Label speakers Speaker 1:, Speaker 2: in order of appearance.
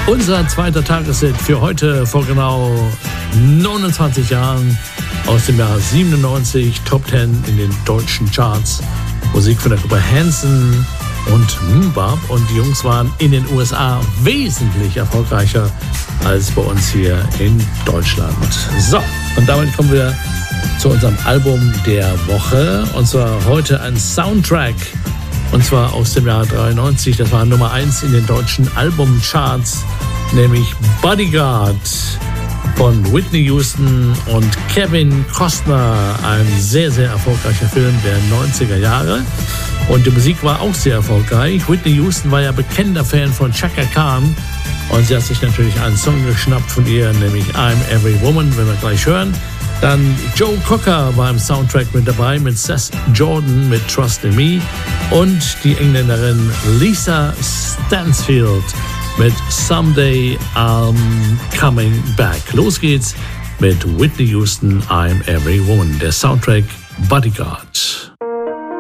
Speaker 1: Unser zweiter Tageshit für heute vor genau 29 Jahren aus dem Jahr 97, Top 10 in den deutschen Charts. Musik von der Gruppe Hanson und MMMBop, und die Jungs waren in den USA wesentlich erfolgreicher als bei uns hier in Deutschland. So, und damit kommen wir zu unserem Album der Woche, und zwar heute ein Soundtrack, und zwar aus dem Jahr 93. Das war Nummer 1 in den deutschen Albumcharts, nämlich Bodyguard von Whitney Houston und Kevin Costner. Ein sehr, sehr erfolgreicher Film der 90er Jahre. Und die Musik war auch sehr erfolgreich. Whitney Houston war ja bekennender Fan von Chaka Khan. Und sie hat sich natürlich einen Song geschnappt von ihr, nämlich I'm Every Woman, wenn wir gleich hören. Dann Joe Cocker war im Soundtrack mit dabei, mit Seth Jordan mit Trust in Me. Und die Engländerin Lisa Stansfield mit Someday I'm Coming Back. Los geht's mit Whitney Houston, I'm Every Woman, der Soundtrack Bodyguard.